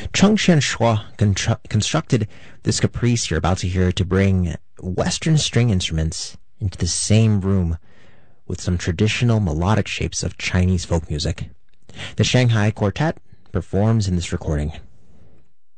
Chongshan Shua constructed this caprice you're about to hear to bring Western string instruments into the same room with some traditional melodic shapes of Chinese folk music. The Shanghai Quartet performs in this recording.